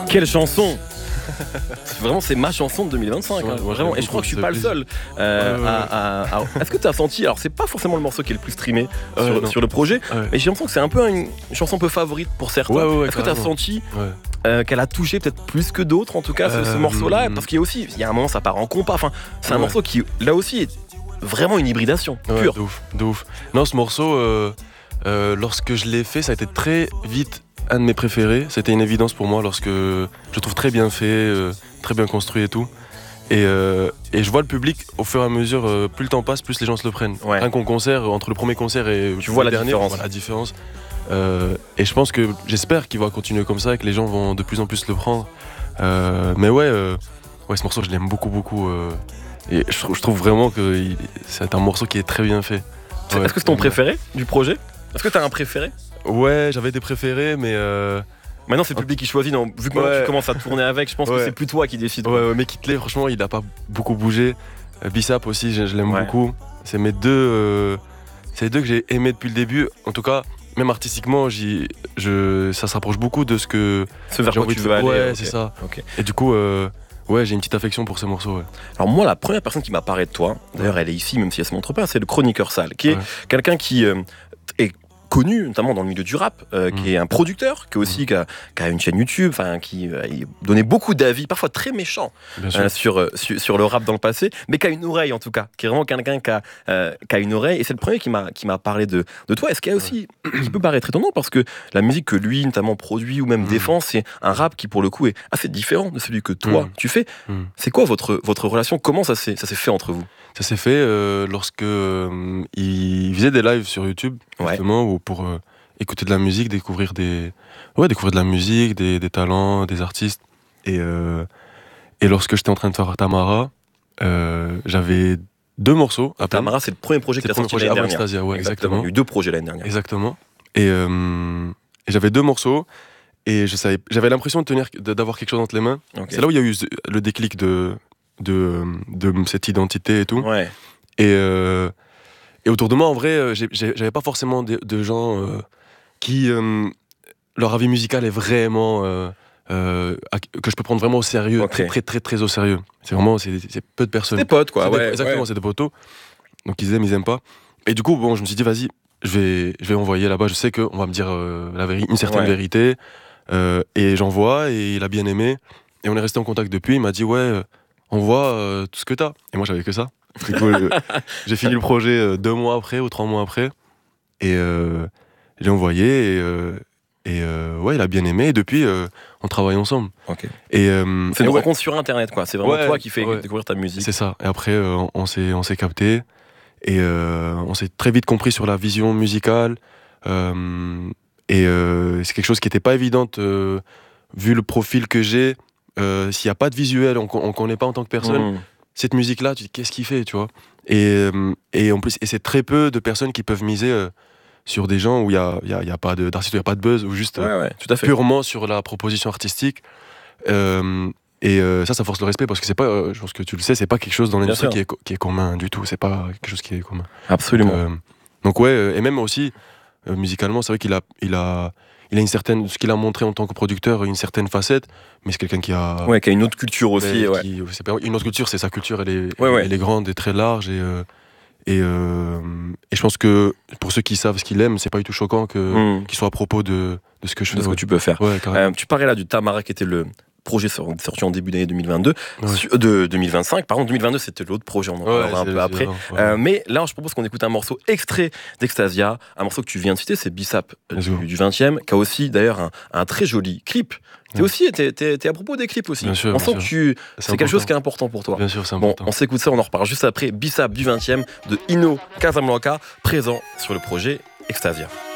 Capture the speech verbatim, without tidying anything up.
Quelle chanson! Vraiment, c'est ma chanson de deux mille vingt-cinq, ouais, hein, moi, vraiment. Et je crois que je suis pas le seul. Euh, ouais, ouais, ouais. À, à, à... Est-ce que tu as senti, alors c'est pas forcément le morceau qui est le plus streamé euh, sur, sur le projet, ouais. mais j'ai l'impression que c'est un peu une, une chanson un peu favorite pour certains. Ouais, ouais, Est-ce que tu as senti ouais. euh, qu'elle a touché peut-être plus que d'autres, en tout cas, euh, ce, ce morceau-là? Parce qu'il y a aussi, il y a un moment, ça part en compas. Enfin, c'est un ouais. morceau qui, là aussi, est vraiment une hybridation ouais, pure. De ouf, de ouf. Non, ce morceau, euh, euh, lorsque je l'ai fait, ça a été très vite un de mes préférés. C'était une évidence pour moi lorsque je trouve très bien fait, euh, très bien construit et tout. Et, euh, et je vois le public au fur et à mesure, euh, plus le temps passe, plus les gens se le prennent. Ouais. Rien qu'en concert, entre le premier concert et tu vois le la dernier, différence. tu vois la différence. Euh, et je pense que j'espère qu'il va continuer comme ça et que les gens vont de plus en plus le prendre. Euh, mais ouais, euh, ouais, ce morceau je l'aime beaucoup beaucoup. Euh, et je, je trouve vraiment que il, c'est un morceau qui est très bien fait. Ouais, est-ce que c'est ton préféré du projet? Est-ce que t'as un préféré? Ouais, j'avais des préférés, mais. Euh... Maintenant, c'est le public qui choisit. Non, vu que ouais. tu commences à tourner avec, je pense ouais. que c'est plus toi qui décide. Ouais, ouais, mais Kitley, franchement, il n'a pas beaucoup bougé. Euh, Bissap aussi, je, je l'aime ouais. beaucoup. C'est mes deux. Euh... C'est les deux que j'ai aimés depuis le début. En tout cas, même artistiquement, j'y, je, ça se rapproche beaucoup de ce que. Ce vers quoi tu veux aller. Ouais, okay. c'est ça. Okay. Et du coup. Euh... Ouais, j'ai une petite affection pour ce morceau. Ouais. Alors moi, la première personne qui m'a parlé de toi, d'ailleurs elle est ici, même si elle se montre pas, c'est le Chroniqueur Sale, qui est ouais. quelqu'un qui euh, est connu, notamment dans le milieu du rap, euh, mmh. qui est un producteur, qui, aussi, mmh. qui, a, qui a une chaîne YouTube, qui euh, donnait beaucoup d'avis, parfois très méchants, euh, sur, euh, sur, sur le rap dans le passé, mais qui a une oreille en tout cas, qui est vraiment quelqu'un qui a, euh, qui a une oreille, et c'est le premier qui m'a, qui m'a parlé de, de toi. Est-ce qu'il y a aussi, ouais. qui peut paraître étonnant, parce que la musique que lui, notamment, produit ou même mmh. défend, c'est un rap qui, pour le coup, est assez différent de celui que toi, mmh. tu fais. Mmh. C'est quoi votre, votre relation? Comment ça s'est, ça s'est fait entre vous? Ça s'est fait euh, lorsque euh, il faisait des lives sur YouTube, justement, ouais. où pour euh, écouter de la musique, découvrir des, ouais, découvrir de la musique, des, des talents, des artistes. Et, euh, et lorsque j'étais en train de faire Tamara, euh, j'avais deux morceaux. À peine. Tamara, c'est le premier projet que tu as sorti l'année dernière. Extasia, ouais, exactement. exactement. Il y a eu deux projets l'année dernière. Exactement. Et, euh, et j'avais deux morceaux. Et je savais, j'avais l'impression de tenir, de, d'avoir quelque chose entre les mains. Okay. C'est là où il y a eu le déclic de. De, de cette identité et tout. Ouais. Et, euh, et autour de moi, en vrai, j'ai, j'avais pas forcément de, de gens euh, qui. Euh, leur avis musical est vraiment. Euh, euh, que je peux prendre vraiment au sérieux, okay. très, très, très, très au sérieux. C'est vraiment. C'est, c'est peu de personnes. C'est des potes, quoi. C'est ouais, des, exactement, ouais. c'est des potos. Donc ils aiment, ils aiment pas. Et du coup, bon, je me suis dit, vas-y, je vais, je vais envoyer là-bas. Je sais qu'on va me dire euh, la véri- une certaine ouais. vérité. Euh, et j'envoie, et il a bien aimé. Et on est resté en contact depuis. Il m'a dit, ouais. Euh, on voit euh, tout ce que t'as. Et moi, j'avais que ça. Du coup, euh, j'ai fini le projet euh, deux mois après ou trois mois après. Et euh, j'ai envoyé. Et, euh, et euh, ouais, il a bien aimé. Et depuis, euh, on travaille ensemble. Okay. Et, euh, c'est une ouais. rencontre sur Internet, quoi. C'est vraiment ouais, toi qui fais ouais. découvrir ta musique. C'est ça. Et après, euh, on, on, s'est, on s'est capté. Et euh, on s'est très vite compris sur la vision musicale. Euh, et euh, c'est quelque chose qui n'était pas évident, euh, vu le profil que j'ai. Euh, s'il n'y a pas de visuel, on ne connaît pas en tant que personne, mmh. cette musique-là, tu dis qu'est-ce qu'il fait, tu vois. Et, euh, et en plus, et c'est très peu de personnes qui peuvent miser euh, sur des gens où il n'y a, y a, y a pas de, d'artiste, il n'y a pas de buzz, ou juste ouais, ouais, tout à fait. purement sur la proposition artistique. Euh, et euh, ça, ça force le respect, parce que c'est pas, euh, je pense que tu le sais, c'est pas quelque chose dans l'industrie qui est, qui est commun du tout. C'est pas quelque chose qui est commun. Absolument. Donc, euh, donc ouais, et même aussi, euh, musicalement, c'est vrai qu'il a... Il a Il a une certaine, ce qu'il a montré en tant que producteur, une certaine facette, mais c'est quelqu'un qui a, ouais, qui a une autre culture aussi. Ouais. Qui, c'est pas, une autre culture, c'est sa culture, elle est, ouais, ouais. elle est grande et très large, et euh, et, euh, et je pense que pour ceux qui savent ce qu'il aime, c'est pas du tout choquant que mm. qu'il soit à propos de de ce que je fais, de ce ouais. que tu peux faire. Ouais, euh, tu parlais là du Tamara, qui était le projet sorti en début d'année deux mille vingt-deux, ouais. de deux mille vingt-cinq. Par contre, deux mille vingt-deux, c'était l'autre projet, on en parlera ouais, un peu après. Avant, ouais. euh, mais là, je propose qu'on écoute un morceau extrait d'Extasia, un morceau que tu viens de citer, c'est Bissap du, du vingtième, qui a aussi d'ailleurs un, un très joli clip. T'es ouais. aussi, t'es, t'es, t'es à propos des clips aussi. Bien sûr, on sent bien que sûr. tu, c'est, c'est quelque chose qui est important pour toi. Bien sûr, c'est important. Bon, on s'écoute ça, on en reparle juste après. Bissap du vingtième de Ino Casablanca, présent sur le projet Extasia.